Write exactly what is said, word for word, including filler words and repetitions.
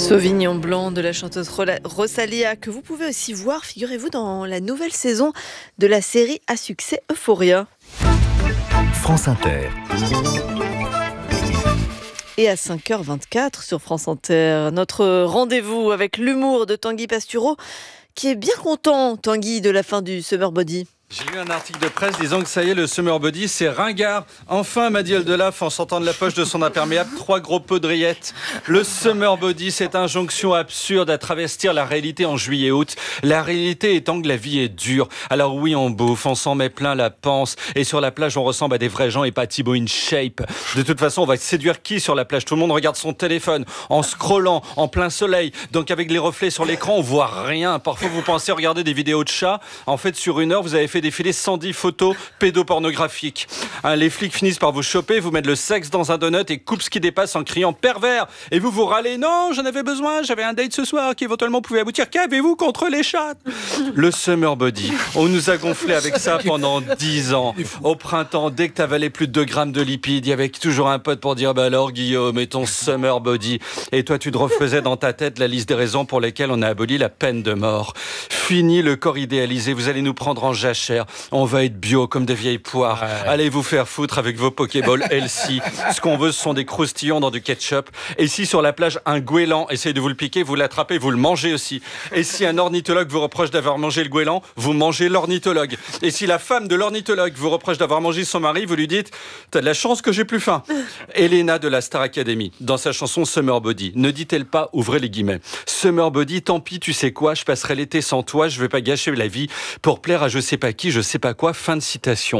Sauvignon blanc de la chanteuse Rosalia, que vous pouvez aussi voir, figurez-vous, dans la nouvelle saison de la série à succès Euphoria. France Inter. Et à cinq heures vingt-quatre sur France Inter, notre rendez-vous avec l'humour de Tanguy Pastureau, qui est bien content, Tanguy, de la fin du Summer Body. J'ai lu un article de presse disant que ça y est, le Summer Body, c'est ringard. Enfin, m'a dit Eldelaf en sortant de la poche de son imperméable trois gros pots de rillettes. Le Summer Body, cette injonction absurde à travestir la réalité en juillet-août. La réalité étant que la vie est dure. Alors oui, on bouffe, on s'en met plein la panse. Et sur la plage, on ressemble à des vrais gens et pas Thibaut in shape. De toute façon, on va séduire qui sur la plage? Tout le monde regarde son téléphone en scrollant, en plein soleil. Donc avec les reflets sur l'écran, on voit rien. Parfois, vous pensez regarder des vidéos de chats. En fait, sur une heure, vous avez fait défiler cent dix photos pédopornographiques. Hein, les flics finissent par vous choper, vous mettre le sexe dans un donut et coupent ce qui dépasse en criant pervers. Et vous vous râlez, non, j'en avais besoin, j'avais un date ce soir qui éventuellement pouvait aboutir. Qu'avez-vous contre les chats? Le Summer Body, on nous a gonflé avec ça pendant dix ans. Au printemps, dès que t'avalais plus de deux grammes de lipides, il y avait toujours un pote pour dire, bah alors Guillaume, et ton Summer Body. Et toi, tu te refaisais dans ta tête la liste des raisons pour lesquelles on a aboli la peine de mort. Fini le corps idéalisé, vous allez nous prendre en jachère. On va être bio comme des vieilles poires. Ouais. Allez vous faire foutre avec vos Pokéballs healthy. Ce qu'on veut, ce sont des croustillons dans du ketchup. Et si sur la plage, un goéland essaye de vous le piquer, vous l'attrapez, vous le mangez aussi. Et si un ornithologue vous reproche d'avoir mangé le goéland, vous mangez l'ornithologue. Et si la femme de l'ornithologue vous reproche d'avoir mangé son mari, vous lui dites « T'as de la chance que j'ai plus faim ». Elena de la Star Academy, dans sa chanson Summer Body, ne dit-elle pas, ouvrez les guillemets, « Summer Body, tant pis, tu sais quoi, je passerai l'été sans toi, je vais pas gâcher la vie pour plaire à je sais pas qui, je sais pas quoi », fin de citation.